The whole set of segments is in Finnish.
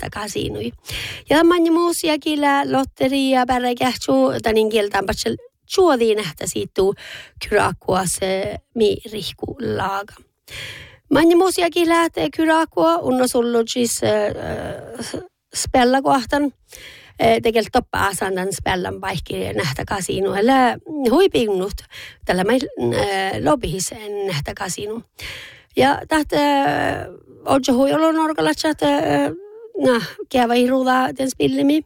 kasinui. Ja manni muusia killä lotteria pärräkähtsuu, tanin kieltään patsel juodii nähtä siituu kyrakua se miirihku laaga. Manni muusia killä kyrakua unnosullut siis spellakohtan. Tekelt toppaa sandan spellan paikki nähtä kasinu. Eli huipinnut tällä meil lobihis nähtä kasinu. Ja tähtä ojo huijolon orgalatsa, että kävä iruuda den spillimi.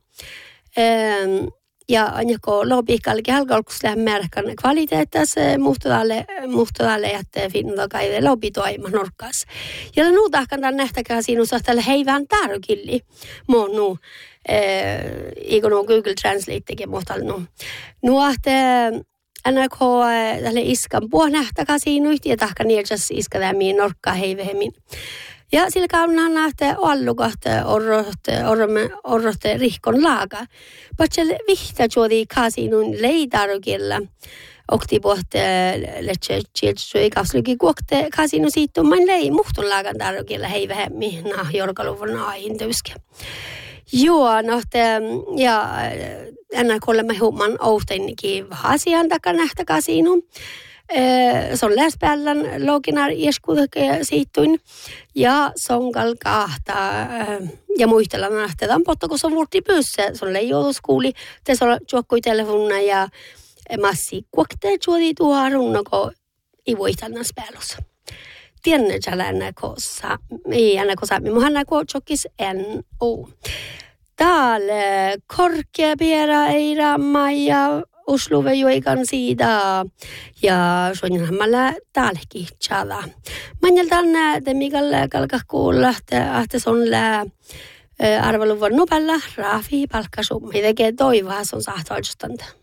Ja anjako lobihkalki halkalkus lämmärkan kvaliteettas muhtodalle että finnuta kaive lobitoima norkkas. Ja nu tahkan tämän nähtä kasinu sahtalle heivään tarkilli. Monu. Eikö nuo Google Translatekin muhtalnu. Nuohte NRK tälle iskan puohnähtäkä siinä ja tahka nielsäs iskadämiin norkkaa heivehemmin. Ja sillä kaunaan nähtä allukat orrotte rihkon laaga. Patsel vihtä juodi kasinun leidarukilla. Okti pohte letse chietsui kasluki kuokte kasinu siittu main lei muhtun laagan darukilla heivehemmin. Jorkaluvun aahintöyske. Joo, ja NRKlle mä huomaan ouhteinnikin asian takaa nähtä kasinu. Se on läspäälän loginar ieskuutek siittuin. Ja se on kalkaahta ja muistellaan nähtä tämän potta, kun se on vuorti pyyssä. Se on leijoituskuuli, se on juokkui telefonna ja massi kuokte juodi tuohon runnako ei voitannan späälossa. Tiedän, että NRKssa, ei NRKssa, mutta NRK tjokkis NO. Täällä korkea piera ei ramma ja usluve juikan siitä ja suunnilmalla täälläkin tjala. Manjaltaan näette, mikä kalkah kuulla, että se on arveluvun nopalla, raafi, palkkasummi, tekee toivoa, se on sahtoistusta.